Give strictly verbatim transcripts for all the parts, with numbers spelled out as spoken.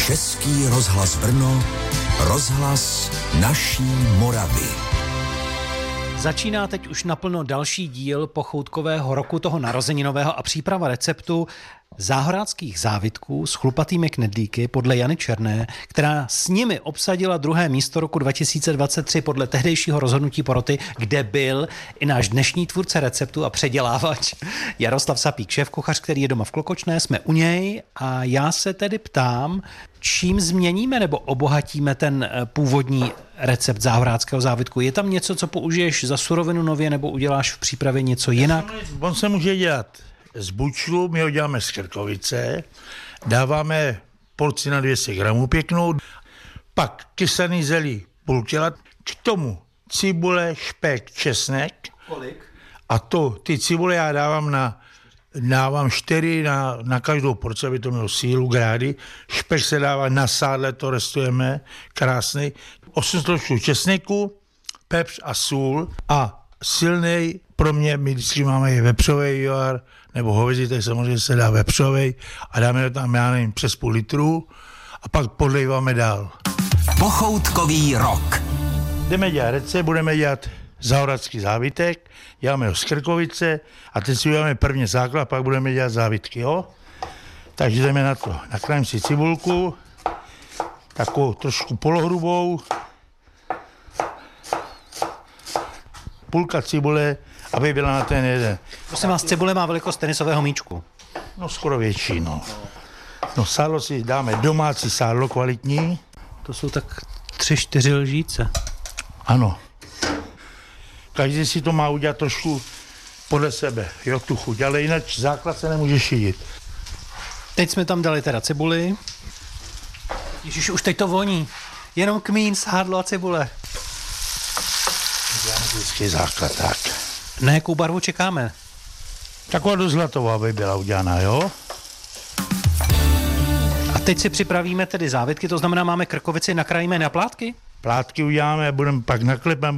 Český rozhlas Brno, rozhlas naší Moravy. Začíná teď už naplno další díl pochoutkového roku toho narozeninového a příprava receptu záhoráckých závitků s chlupatými knedlíky podle Jany Černé, která s nimi obsadila druhé místo roku dva tisíce dvacet tři podle tehdejšího rozhodnutí poroty, kde byl i náš dnešní tvůrce receptu a předělávač Jaroslav Sapík, šéfkuchař, který je doma v Klokočné. Jsme u něj a já se tedy ptám, čím změníme nebo obohatíme ten původní recept záhoráckého závitku? Je tam něco, co použiješ za surovinu nově nebo uděláš v přípravě něco jinak? On se může dělat z bučlu, my ho děláme z krkovice, dáváme porci na dvě stě gramů pěknou, pak kysaný zelí půl kila, k tomu cibule, špek, česnek. Kolik? A to, ty cibule já dávám na dávám čtyři na, na každou porci, aby to mělo sílu, grády. Špek se dává na sádle, to restujeme, krásný. osm složků česneku, pepř a sůl a silnej, pro mě, my vždycky máme i vepřovej joar, nebo hovězí, tak samozřejmě se dá vepřovej a dáme ho tam, já nevím, přes půl litru a pak podlejváme dál. Pochoutkový rok. Jdeme dělat recept, budeme dělat záhoracký závitek, děláme ho z krkovice a teď si uděláme první základ a pak budeme dělat závitky, jo? Takže jdeme na to. Nakrájím si cibulku, takovou trošku polohrubou, půlka cibule, aby byla na ten jeden. Prosím vás, cibule má velikost tenisového míčku. No skoro větší, no. No sádlo si dáme domácí sádlo kvalitní. To jsou tak tři, čtyři lžíce. Ano. Každý si to má udělat trošku podle sebe, jo, tu chuť, ale jinak základ se nemůže šidit. Teď jsme tam dali teda cibuli. Ježiš, už teď to voní. Jenom kmín, sádlo a cibule. Děláme vždycky základ, tak. Na jakou barvu čekáme? Taková do zlatová, aby byla udělaná, jo? A teď si připravíme tedy závitky, to znamená, máme krkovici, nakrájíme na plátky? Plátky uděláme a budeme pak naklepem.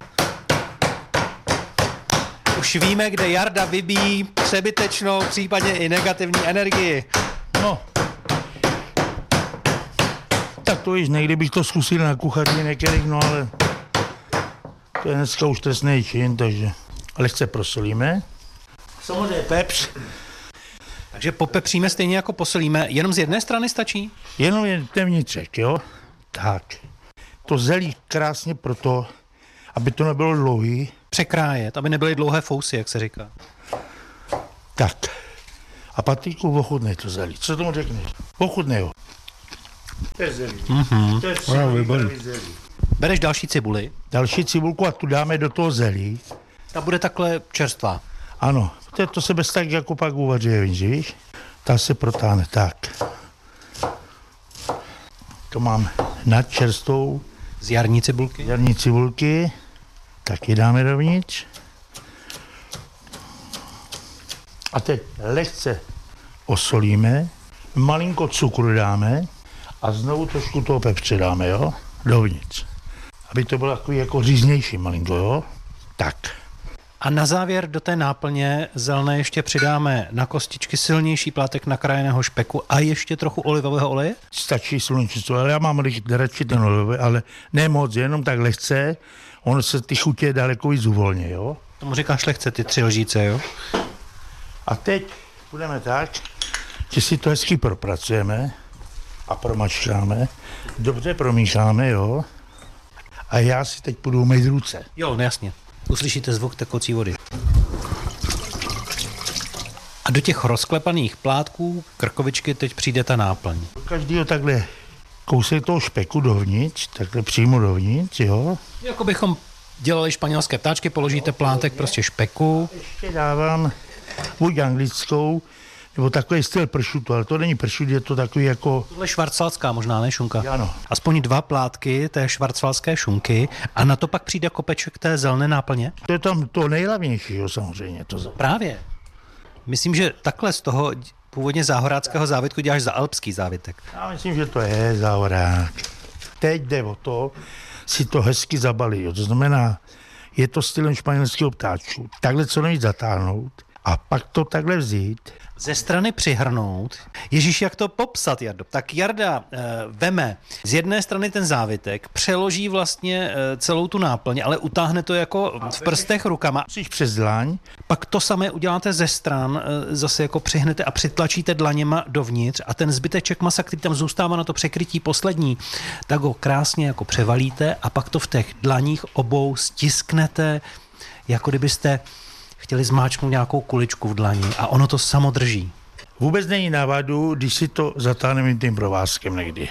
Už víme, kde Jarda vybíjí přebytečnou, případně i negativní energii. No. Tak to již někdy bych to zkusil na kuchaři některých, no ale to je dneska už trestný čin, takže lehce prosolíme. Samozřejmě pepř. Takže popepříme stejně jako posolíme, jenom z jedné strany stačí? Jenom je ten vnitřek, jo? Tak. To zelí krásně proto, aby to nebylo dlouhý. Překrájet, aby nebyly dlouhé fousy, jak se říká. Tak. A Patriku, ochutnej to zelí. Co tomu řekneš? Ochutnej ho. To je zelí. Mm-hmm. To je cibulí zelí. Bereš další cibuli. Další cibulku a tu dáme do toho zelí. Ta bude takhle čerstvá. Ano. To, to se bez tak jako pak uvaří, víš? Ta se protáhne. Tak. To mám nad čerstvou. Z jarní cibulky. Jarní cibulky. Taky dáme dovnitř. A teď lehce osolíme, malinko cukru dáme a znovu trošku toho pepře dáme, jo, dovnitř. Aby to bylo takový jako říznější malinko, jo. Tak. A na závěr do té náplně zelené ještě přidáme na kostičky silnější plátek nakrájeného špeku a ještě trochu olivového oleje? Stačí slunečnictvo, ale já mám radši ten olivový, ale ne moc, jenom tak lehce. Ono se ty chutě daleko víc uvolně, jo. Tomu říkáš lehce, ty tři lžíce, jo? A teď budeme tak, že si to hezky propracujeme a promačkáme, dobře promícháme, jo. A já si teď půjdu umýt ruce. Jo, jasně. Uslyšíte zvuk tekoucí vody. A do těch rozklepaných plátků krkovičky teď přijde ta náplň. Každýho takhle kousek toho špeku dovnitř, takhle přímo dovnitř, jo. Jako bychom dělali španělské ptáčky, položíte plátek prostě špeku. Ještě dávám buď anglickou, nebo takový styl pršutu, ale to není pršut, je to takový jako... Tohle je švarcvalská možná, ne šunka? Ano. Aspoň dva plátky té švarcvalské šunky a na to pak přijde kopeček té zelené náplně? To je tam to nejhlavnějšího samozřejmě. To... Právě. Myslím, že takhle z toho původně záhoráckého závitku děláš za alpský závitek. Já myslím, že to je záhorák. Teď jde o to, si to hezky zabalí. Jo. To znamená, je to stylem španělského ptáčku. Takhle co nejvíc zatáhnout a pak to takhle vzít ze strany přihrnout. Ježíš, jak to popsat, Jardo? Tak Jarda e, veme z jedné strany ten závitek, přeloží vlastně e, celou tu náplň, ale utáhne to jako v prstech rukama. Musíš přes dlaň. Pak to samé uděláte ze stran, e, zase jako přihnete a přitlačíte dlaněma dovnitř a ten zbyteček masa, který tam zůstává na to překrytí poslední, tak ho krásně jako převalíte a pak to v těch dlaních obou stisknete, jako kdybyste chtěli zmáčknout nějakou kuličku v dlani a ono to samo drží. Vůbec není návadu, když si to zatáhneme tím provázkem někdy.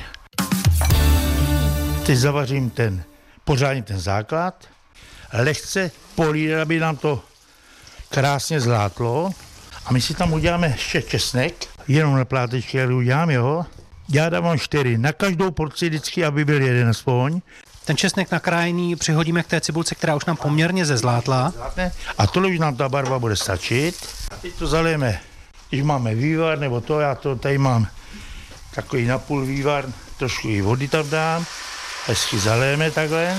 Teď zavařím ten, pořádně ten základ, lehce polít, aby nám to krásně zlátlo a my si tam uděláme ještě česnek, jenom na plátečky, jak udělám, jo. Já dávám čtyři, na každou porci vždycky, aby byl jeden aspoň. Ten česnek nakrájený přihodíme k té cibulce, která už nám poměrně zezlátla. A tohle už nám ta barva bude stačit. A teď to zalijeme, když máme vývar, nebo to, já to tady mám takový napůl vývar, trošku i vody tam dám, hezky zalijeme takhle.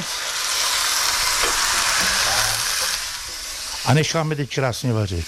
A necháme teď krásně vařit.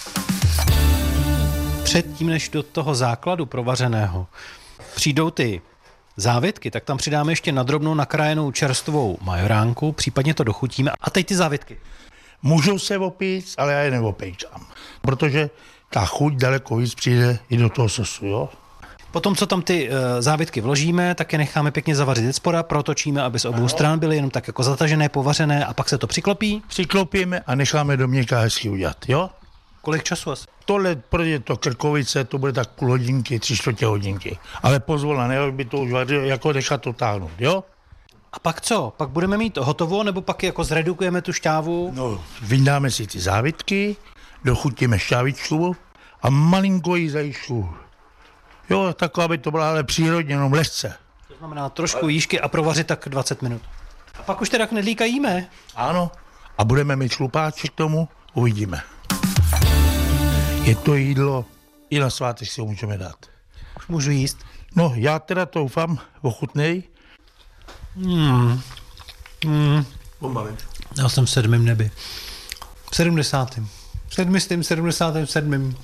Předtím, než do toho základu provařeného přijdou ty závitky, tak tam přidáme ještě nadrobnou nakrájenou čerstvou majoránku, případně to dochutíme. A teď ty závitky. Můžou se opít, ale já je neopejčám, protože ta chuť daleko víc přijde i do toho sosu, jo. Potom, co tam ty e, závitky vložíme, tak je necháme pěkně zavařit ze spoda, protočíme, aby z obou stran byly jenom tak jako zatažené, povařené a pak se to přiklopí. Přiklopíme a necháme do měka hezky udělat, jo. Kolik času asi? Tohle, protože to krkovice, to bude tak půl hodinky, tři čtvrtě hodinky. Ale pozvolna, ne, by to už vařil, jako nechat to táhnout, jo? A pak co? Pak budeme mít hotovo, nebo pak jako zredukujeme tu šťávu? No, vyndáme si ty závitky, dochutíme šťávičku a malinko jí zajíčku. Jo, tak, aby to bylo ale přírodně, jenom lehce. To znamená trošku jížky a provařit tak dvacet minut. A pak už teda knedlíka jíme. Ano, a budeme mít šlupáček k tomu, uvidíme. Je to jídlo, i na svátek si ho můžeme dát. Už můžu jíst? No, já teda doufám, ochutnej. Hmm. Hmm. Pomalím. Já jsem v sedmém nebi. V sedmdesátém. V sedmistým, sedmdesátém sedmém.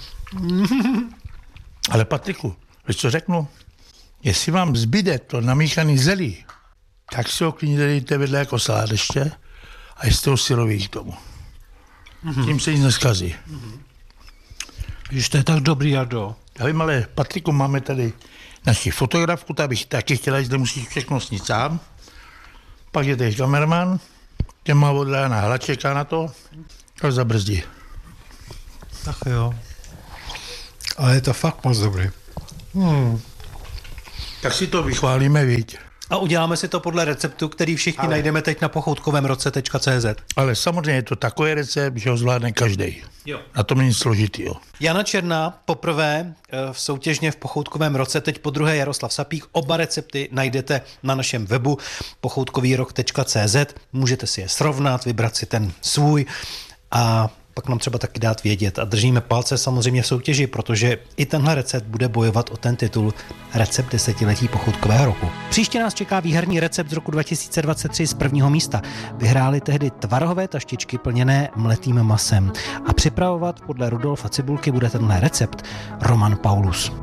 Ale Patriku, víš co řeknu? Jestli vám zbyde to namíchaný zelí, tak si ho klidně dejte vedle jako salát ještě a jste ho syrový k tomu. Mm-hmm. Tím se nic neskazí. Mm-hmm. Víš, to je tak dobrý, Jardo. Já vím, ale Patriku, máme tady naši fotografku, ta bych taky chtěla, že musíš všechno snít sám. Pak je tady kameraman, ten má odlána hlad, čeká na to, ale zabrzdí. Tak jo. Ale je to fakt moc dobrý. Hmm. Tak si to vychválíme, viď. A uděláme si to podle receptu, který všichni ale najdeme teď na pochoutkovém roce tečka cé zet. Ale samozřejmě je to takový recept, že ho zvládne každý. Jo. Na tom není složitýho. Jana Černá poprvé v soutěžně v pochoutkovém roce, teď po druhé Jaroslav Sapík. Oba recepty najdete na našem webu pochoutkový rok tečka cé zet. Můžete si je srovnat, vybrat si ten svůj a pak nám třeba taky dát vědět. A držíme palce samozřejmě v soutěži, protože i tenhle recept bude bojovat o ten titul Recept desetiletí pochoutkového roku. Příště nás čeká výherní recept z roku dva tisíce dvacet tři z prvního místa. Vyhráli tehdy tvarohové taštičky plněné mletým masem. A připravovat podle Rudolfa Cibulky bude tenhle recept Roman Paulus.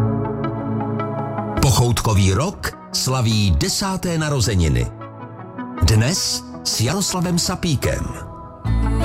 Pochoutkový rok slaví desáté narozeniny. Dnes s Jaroslavem Sapíkem.